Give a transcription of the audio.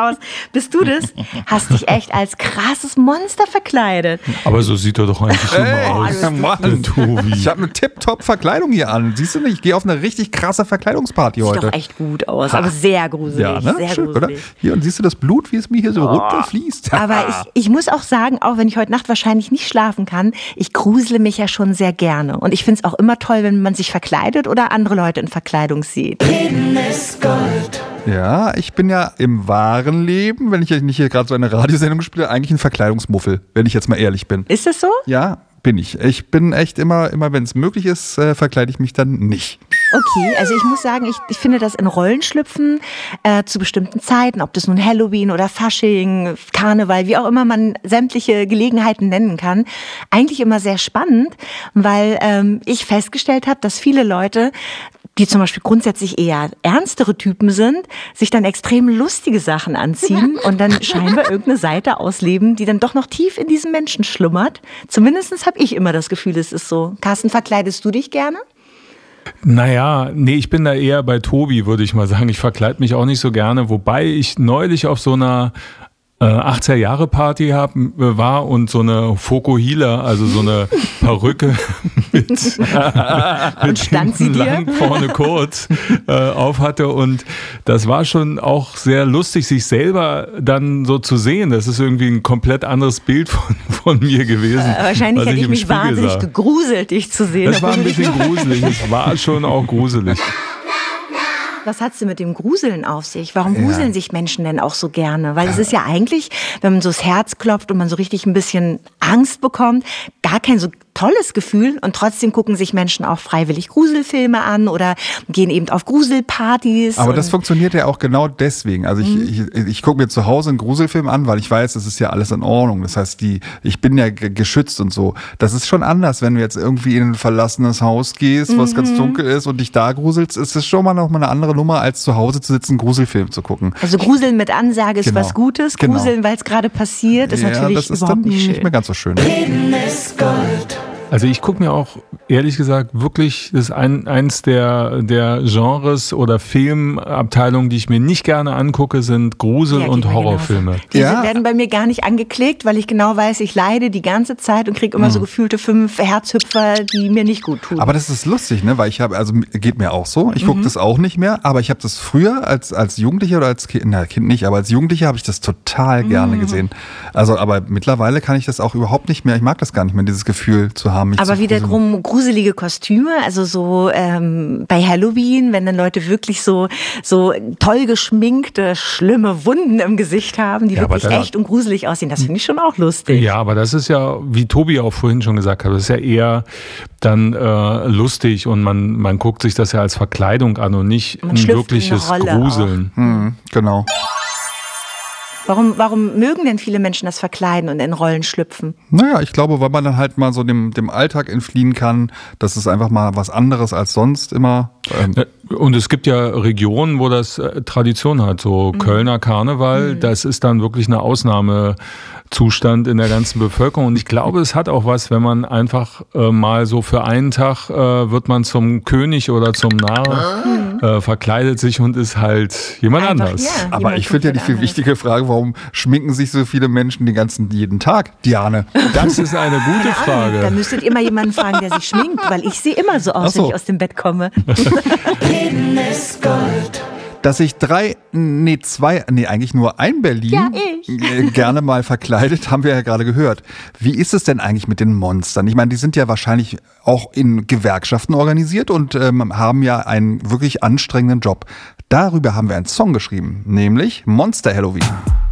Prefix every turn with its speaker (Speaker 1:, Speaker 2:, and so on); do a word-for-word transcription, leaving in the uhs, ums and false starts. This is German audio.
Speaker 1: aus. Bist du das? Hast dich echt als krasses Monster verkleidet.
Speaker 2: Aber so sieht er doch eigentlich schon
Speaker 3: Ey,
Speaker 2: mal aus.
Speaker 3: Mann,
Speaker 2: Tobi.
Speaker 3: ich habe eine Tip-Top-Verkleidung hier an. Siehst du nicht? Ich gehe auf eine richtig krasse Verkleidungsparty
Speaker 1: Sieht
Speaker 3: heute.
Speaker 1: doch echt gut aus, aber sehr gruselig.
Speaker 3: Ja, ne?
Speaker 1: Sehr
Speaker 3: Schön,
Speaker 1: gruselig.
Speaker 3: oder? Hier, und siehst du das Blut, wie es mir hier so
Speaker 1: Oh.
Speaker 3: runterfließt?
Speaker 1: Aber ich, ich muss auch sagen, auch wenn ich heute Nacht wahrscheinlich nicht schlafen kann, ich grusele mich ja schon sehr gerne. Und ich finde es auch immer toll, wenn man sich verkleidet oder andere Leute in Verkleidung sieht.
Speaker 4: Leben ist Gold.
Speaker 3: Ja, ich bin ja im wahren Leben, wenn ich nicht hier gerade so eine Radiosendung spiele, eigentlich ein Verkleidungsmuffel, wenn ich jetzt mal ehrlich bin.
Speaker 1: Ist das so?
Speaker 3: Ja, bin ich. Ich bin echt immer, immer wenn es möglich ist, äh, verkleide ich mich dann nicht.
Speaker 1: Okay, also ich muss sagen, ich, ich finde das in Rollenschlüpfen äh, zu bestimmten Zeiten, ob das nun Halloween oder Fasching, Karneval, wie auch immer man sämtliche Gelegenheiten nennen kann, eigentlich immer sehr spannend, weil ähm, ich festgestellt habe, dass viele Leute, die zum Beispiel grundsätzlich eher ernstere Typen sind, sich dann extrem lustige Sachen anziehen und dann scheinbar irgendeine Seite ausleben, die dann doch noch tief in diesem Menschen schlummert. Zumindest habe ich immer das Gefühl, es ist so. Carsten, verkleidest du dich gerne?
Speaker 2: Naja, nee, ich bin da eher bei Tobi, würde ich mal sagen. Ich verkleide mich auch nicht so gerne, wobei ich neulich auf so einer äh, achtziger-Jahre-Party hab, äh, war und so eine Fokuhila, also so eine Perücke mit, mit
Speaker 1: stand sie
Speaker 2: hinten
Speaker 1: dir?
Speaker 2: lang, vorne kurz äh, auf hatte, und das war schon auch sehr lustig, sich selber dann so zu sehen. Das ist irgendwie ein komplett anderes Bild von, von mir gewesen.
Speaker 1: Äh, wahrscheinlich
Speaker 2: was
Speaker 1: hätte ich
Speaker 2: im
Speaker 1: mich
Speaker 2: Spiegel
Speaker 1: wahnsinnig
Speaker 2: sah.
Speaker 1: gegruselt, dich zu sehen.
Speaker 2: Das war
Speaker 1: obwohl
Speaker 2: ein
Speaker 1: du dich
Speaker 2: bisschen
Speaker 1: nur-
Speaker 2: gruselig, es war schon auch gruselig.
Speaker 1: Was hat's denn mit dem Gruseln auf sich? Warum
Speaker 3: Ja.
Speaker 1: gruseln sich Menschen denn auch so gerne? Weil es ist ja eigentlich, wenn man so das Herz klopft und man so richtig ein bisschen Angst bekommt, gar kein so tolles Gefühl, und trotzdem gucken sich Menschen auch freiwillig Gruselfilme an oder gehen eben auf Gruselpartys.
Speaker 3: Aber
Speaker 1: und
Speaker 3: das funktioniert ja auch genau deswegen. Also ich, ich, ich gucke mir zu Hause einen Gruselfilm an, weil ich weiß, das ist ja alles in Ordnung. Das heißt, die, ich bin ja g- geschützt und so. Das ist schon anders, wenn du jetzt irgendwie in ein verlassenes Haus gehst, was ganz dunkel ist, und dich da gruselst, ist es schon mal noch mal eine andere Nummer, als zu Hause zu sitzen, einen Gruselfilm zu gucken.
Speaker 1: Also Gruseln mit Ansage ist
Speaker 3: Genau.
Speaker 1: was Gutes.
Speaker 3: Genau.
Speaker 1: Gruseln, weil es gerade passiert, ist
Speaker 3: ja,
Speaker 1: natürlich
Speaker 3: das ist
Speaker 1: überhaupt
Speaker 3: dann
Speaker 1: nicht schön.
Speaker 3: mehr ganz so schön.
Speaker 4: Leben ist Gold.
Speaker 2: Also ich gucke mir auch, ehrlich gesagt, wirklich, das ist ein, eins der, der Genres oder Filmabteilungen, die ich mir nicht gerne angucke, sind Grusel-
Speaker 1: Ja,
Speaker 2: und
Speaker 1: geht mir
Speaker 2: Horrorfilme.
Speaker 1: genauso. Die
Speaker 3: Ja.
Speaker 1: werden bei mir gar nicht angeklickt, weil ich genau weiß, ich leide die ganze Zeit und kriege immer so gefühlte fünf Herzhüpfer, die mir nicht gut tun.
Speaker 3: Aber das ist lustig, ne? Weil ich habe, also geht mir auch so. Ich gucke
Speaker 1: Mhm.
Speaker 3: das auch nicht mehr, aber ich habe das früher als als Jugendlicher oder als Kind, na Kind nicht, aber als Jugendlicher habe ich das total
Speaker 1: Mhm.
Speaker 3: gerne gesehen. Also, aber mittlerweile kann ich das auch überhaupt nicht mehr. Ich mag das gar nicht mehr, dieses Gefühl zu haben. Mich
Speaker 1: Aber
Speaker 3: zu
Speaker 1: wiederum
Speaker 3: gruseln.
Speaker 1: gruselige Kostüme, also so ähm, bei Halloween, wenn dann Leute wirklich so so toll geschminkte, schlimme Wunden im Gesicht haben, die
Speaker 2: Ja, aber
Speaker 1: wirklich
Speaker 2: da-
Speaker 1: echt und gruselig aussehen, das finde ich schon auch lustig.
Speaker 2: Ja, aber das ist ja, wie Tobi auch vorhin schon gesagt hat, das ist ja eher dann äh, lustig, und man, man guckt sich das ja als Verkleidung an und nicht
Speaker 1: Man
Speaker 2: ein
Speaker 1: schlüpft in
Speaker 2: wirkliches
Speaker 1: eine Rolle
Speaker 2: Gruseln.
Speaker 3: Mhm, genau.
Speaker 1: Warum, warum mögen denn viele Menschen das Verkleiden und in Rollen schlüpfen?
Speaker 3: Naja, ich glaube, weil man dann halt mal so dem, dem Alltag entfliehen kann. Das ist einfach mal was anderes als sonst immer. Ähm,
Speaker 2: Ja, und es gibt ja Regionen, wo das äh, Tradition hat, so Kölner Karneval, das ist dann wirklich eine Ausnahmezustand in der ganzen Bevölkerung. Und ich glaube, es hat auch was, wenn man einfach äh, mal so für einen Tag äh, wird man zum König oder zum Narr, äh, verkleidet sich und ist halt jemand
Speaker 1: Einfach,
Speaker 2: anders.
Speaker 1: ja.
Speaker 3: aber
Speaker 1: Jemand
Speaker 3: ich finde ja die
Speaker 1: komplett
Speaker 3: viel
Speaker 1: anders.
Speaker 3: wichtige Frage, warum schminken sich so viele Menschen den ganzen, jeden Tag, Diane?
Speaker 2: Das ist eine gute
Speaker 1: Keine Ahnung, Da
Speaker 2: Frage.
Speaker 1: müsstet ihr mal jemanden fragen, der sich schminkt, weil ich sehe immer so aus,
Speaker 3: Ach so.
Speaker 1: wenn ich aus dem Bett komme.
Speaker 4: Leben ist Gold.
Speaker 3: Dass sich drei, nee, zwei, nee, eigentlich nur ein Berlin
Speaker 1: Ja, ich.
Speaker 3: äh, gerne mal verkleidet, haben wir ja gerade gehört. Wie ist es denn eigentlich mit den Monstern? Ich meine, die sind ja wahrscheinlich auch in Gewerkschaften organisiert und ähm, haben ja einen wirklich anstrengenden Job. Darüber haben wir einen Song geschrieben, nämlich Monster Halloween.